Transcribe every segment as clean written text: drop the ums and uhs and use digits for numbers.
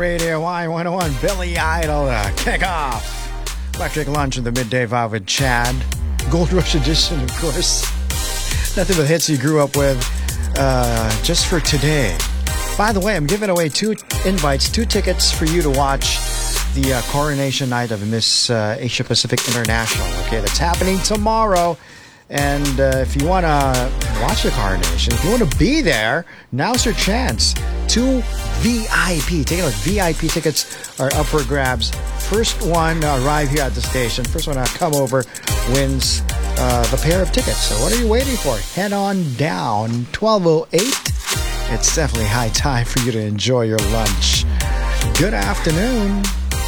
Radio Y101, Billy Idol, kick off. Electric Lunch in the Midday Vibe with Chad. Gold Rush Edition, of course. Nothing but hits you grew up with just for today. By the way, I'm giving away two tickets for you to watch the coronation night of Miss Asia Pacific International. Okay, that's happening tomorrow. And if you want to watch the coronation, if you want to be there, now's your chance. 2 VIP. Take a look. VIP tickets are up for grabs. First one to arrive here at the station, first one to come over, wins the pair of tickets. So what are you waiting for? Head on down. 12:08. It's definitely high time for you to enjoy your lunch. Good afternoon.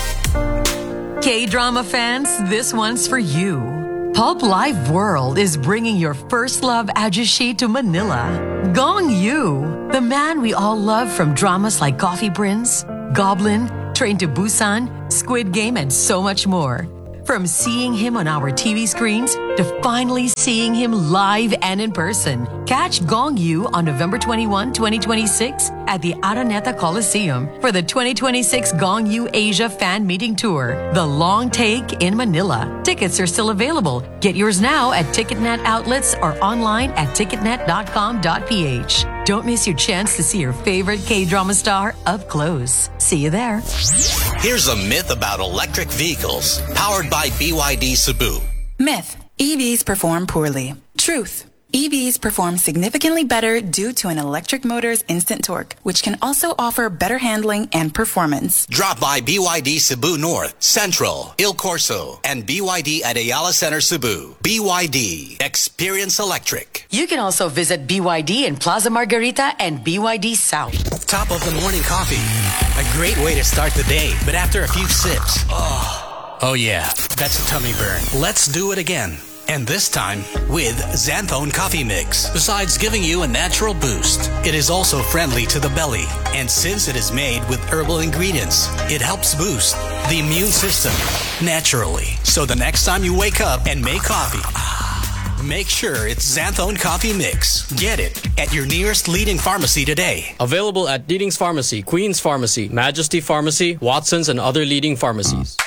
K-drama fans, this one's for you. Pulp Live World is bringing your first love ajushi to Manila. Gong Yu, the man we all love from dramas like Coffee Prince, Goblin, Train to Busan, Squid Game, and so much more. From seeing him on our TV screens to finally seeing him live and in person. Catch Gong Yu on November 21, 2026 at the Araneta Coliseum for the 2026 Gong Yu Asia Fan Meeting Tour, The Long Take in Manila. Tickets are still available. Get yours now at Ticketnet outlets or online at ticketnet.com.ph. Don't miss your chance to see your favorite K-drama star up close. See you there. Here's a myth about electric vehicles powered by BYD Cebu. Myth: EVs perform poorly. Truth: EVs perform significantly better due to an electric motor's instant torque, which can also offer better handling and performance. Drop by BYD Cebu North, Central, Il Corso, and BYD at Ayala Center Cebu. BYD. Experience electric. You can also visit BYD in Plaza Margarita and BYD South. Top of the morning coffee. A great way to start the day, but after a few sips, oh yeah, that's a tummy burn. Let's do it again. And this time with Xanthone Coffee Mix. Besides giving you a natural boost, it is also friendly to the belly. And since it is made with herbal ingredients, it helps boost the immune system naturally. So the next time you wake up and make coffee, make sure it's Xanthone Coffee Mix. Get it at your nearest leading pharmacy today. Available at Leading's Pharmacy, Queen's Pharmacy, Majesty Pharmacy, Watson's, and other leading pharmacies.